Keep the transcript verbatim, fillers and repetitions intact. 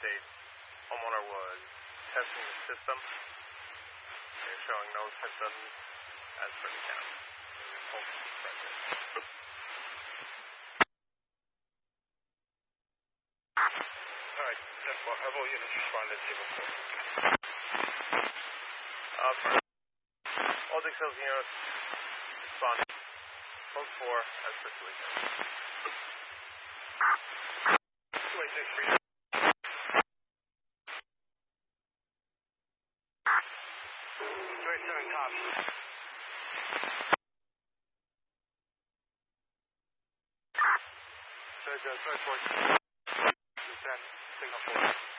update. Homeowner was testing the system. They're showing no symptoms as per the count. Alright, ten four, have all units respond to table four. Uh, for all Dixels units responding. Code four as per two eight six. two eight six, read. two eight seven, cops. Third, uh, third, fourth. two ten, signal four.